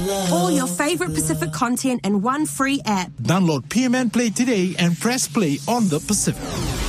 All your favourite Pacific content in one free app. Download PMN Play today and press play on the Pacific.